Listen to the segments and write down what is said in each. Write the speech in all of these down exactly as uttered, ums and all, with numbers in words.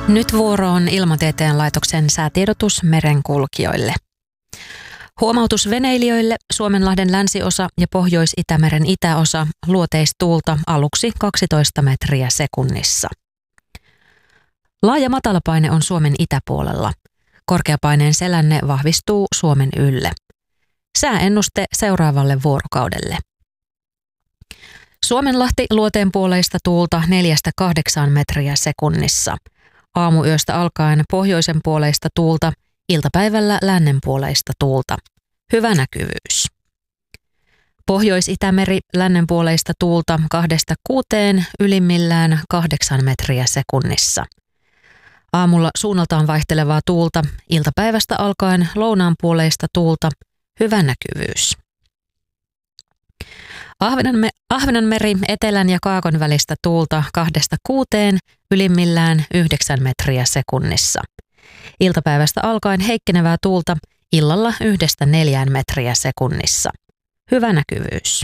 Nyt vuoro on Ilmatieteen laitoksen säätiedotus merenkulkijoille. Huomautus veneilijöille: Suomenlahden länsiosa ja Pohjois-Itämeren itäosa, luoteistuulta aluksi kaksitoista metriä sekunnissa. Laaja matalapaine on Suomen itäpuolella. Korkeapaineen selänne vahvistuu Suomen ylle. Sääennuste seuraavalle vuorokaudelle. Suomenlahti luoteenpuoleista tuulta neljästä kahdeksaan metriä sekunnissa. Aamuyöstä alkaen pohjoisen puoleista tuulta, iltapäivällä lännenpuoleista tuulta. Hyvä näkyvyys. Pohjois-Itämeri lännenpuoleista tuulta kahdesta kuuteen, ylimmillään kahdeksan metriä sekunnissa. Aamulla suunnaltaan vaihtelevaa tuulta, iltapäivästä alkaen lounaanpuoleista tuulta. Hyvä näkyvyys. Ahvenanme- Ahvenanmeri etelän ja kaakon välistä tuulta kahdesta kuuteen, ylimmillään yhdeksän metriä sekunnissa. Iltapäivästä alkaen heikkenevää tuulta, illalla yhdestä neljään metriä sekunnissa. Hyvä näkyvyys.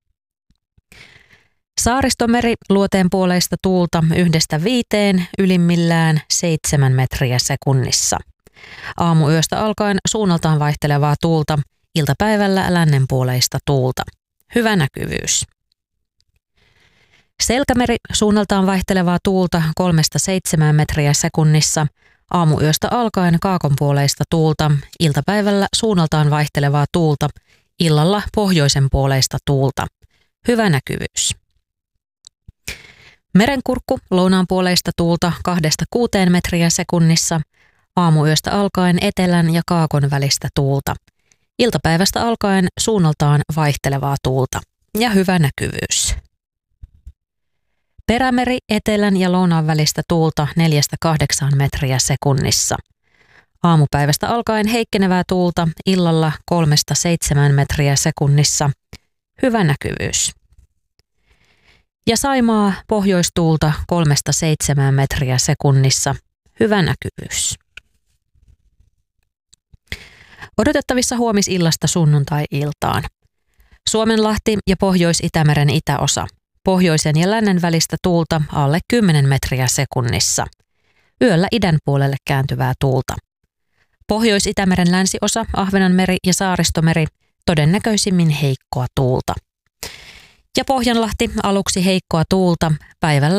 Saaristomeri luoteenpuoleista tuulta yhdestä viiteen, ylimmillään seitsemän metriä sekunnissa. Aamuyöstä alkaen suunnaltaan vaihtelevaa tuulta, iltapäivällä lännenpuoleista tuulta. Hyvä näkyvyys. Selkämeri suunnaltaan vaihtelevaa tuulta kolmesta seitsemään metriä sekunnissa. Aamuyöstä alkaen kaakonpuoleista tuulta, iltapäivällä suunnaltaan vaihtelevaa tuulta, illalla pohjoisen puoleista tuulta. Hyvä näkyvyys. Merenkurkku lounaanpuoleista tuulta kahdesta kuuteen metriä sekunnissa. Aamuyöstä alkaen etelän ja kaakon välistä tuulta. Iltapäivästä alkaen suunnaltaan vaihtelevaa tuulta ja hyvä näkyvyys. Perämeri etelän ja lounaan välistä tuulta neljästä kahdeksaan metriä sekunnissa. Aamupäivästä alkaen heikkenevää tuulta, illalla kolmesta seitsemään metriä sekunnissa. Hyvä näkyvyys. Ja Saimaa pohjoistuulta kolmesta seitsemään metriä sekunnissa. Hyvä näkyvyys. Odotettavissa huomisillasta sunnuntai-iltaan. Suomenlahti ja Pohjois-Itämeren itäosa. Pohjoisen ja lännen välistä tuulta alle kymmenen metriä sekunnissa. Yöllä idän puolelle kääntyvää tuulta. Pohjois-Itämeren länsiosa, Ahvenanmeri ja Saaristomeri todennäköisimmin heikkoa tuulta. Ja Pohjanlahti aluksi heikkoa tuulta, päivällä